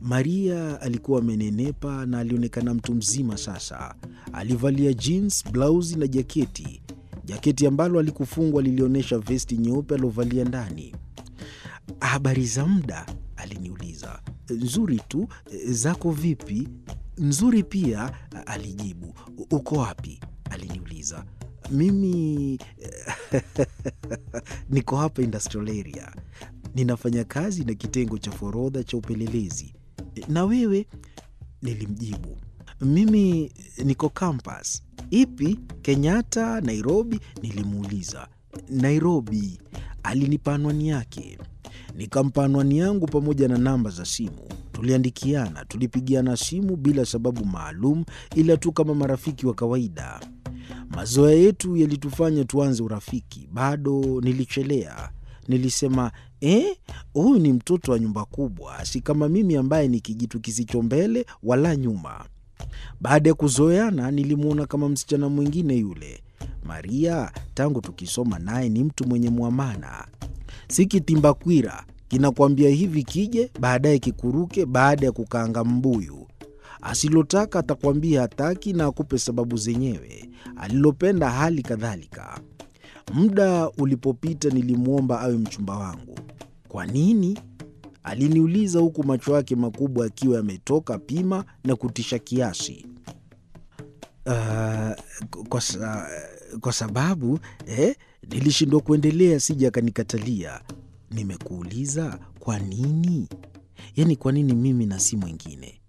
Maria alikuwa amenenepa na alionekana mtu mzima sasa. Alivalia jeans, blausi na jaketi. Jaketi ambalo alikufungwa lilionyesha vesti nyeupe alovalia ndani. "Habari za muda?" aliniuliza. "Nzuri tu, zako vipi?" "Nzuri pia," alijibu. "Uko wapi?" aliniuliza. "Mimi niko hapa industrial area. Ninafanya kazi na kitengo cha forodha cha upelelezi." "Na wewe?" nilimjibu. "Mimi niko campus." "Ipi? Kenyatta, Nairobi?" nilimuuliza. "Nairobi." Alinipa anwani yake. Nikampa anwani yangu pamoja na namba za simu. Tuliandikiana, tulipigiana simu bila sababu maalum, ila tu kama marafiki wa kawaida. Mazoea yetu yalitufanya tuanze urafiki. Bado nilichelea. Nilisema, huyu ni mtoto wa nyumba kubwa, si kama mimi ambaye ni kijitu kisicho mbele wala nyuma. Baada ya kuzoeana, nilimwona kama msichana mwingine yule. Maria, tangu tukisoma naye ni mtu mwenye muamana. Si kitimbakwira, kinakwambia hivi kije, baadaye kikuruke baada ya kukaanga mbuyu. Asilotaka atakwambia hataki na akupe sababu zenyewe. Alilopenda hali kadhalika. Muda ulipopita nilimwomba awe mchumba wangu. "Kwa nini?" aliniuliza huku macho yake makubwa akiwa yametoka pima na kutisha kiasi. Kwa sababu nilishindwa kuendelea, sija akanikatalia. "Nimekuuliza kwa nini? Yaani kwa nini mimi na si mwingine?"